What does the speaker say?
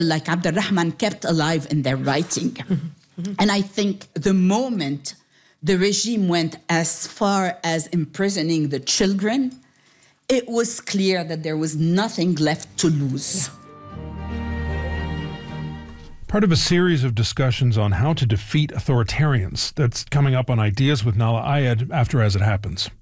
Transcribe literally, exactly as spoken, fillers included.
like Abdurrahman, kept alive in their writing. Mm-hmm. And I think the moment the regime went as far as imprisoning the children, it was clear that there was nothing left to lose. Yeah. Part of a series of discussions on how to defeat authoritarians that's coming up on Ideas with Nahlah Ayed after As It Happens.